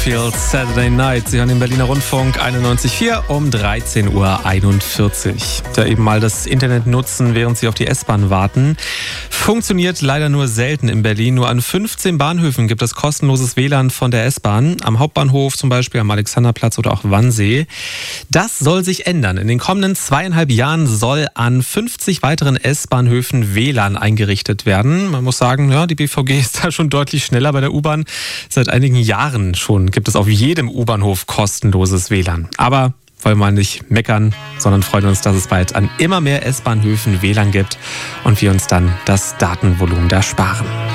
Summerfield, Saturday Night. Sie hören den Berliner Rundfunk 91.4 um 13.41 Uhr. Da eben mal das Internet nutzen, während Sie auf die S-Bahn warten. Funktioniert leider nur selten in Berlin. Nur an 15 Bahnhöfen gibt es kostenloses WLAN von der S-Bahn. Am Hauptbahnhof zum Beispiel, am Alexanderplatz oder auch Wannsee. Das soll sich ändern. In den kommenden 2,5 Jahren soll an 50 weiteren S-Bahnhöfen WLAN eingerichtet werden. Man muss sagen, ja, die BVG ist da schon deutlich schneller bei der U-Bahn. Seit einigen Jahren schon gibt es auf jedem U-Bahnhof kostenloses WLAN. Aber wollen wir nicht meckern, sondern freuen uns, dass es bald an immer mehr S-Bahnhöfen WLAN gibt und wir uns dann das Datenvolumen da sparen.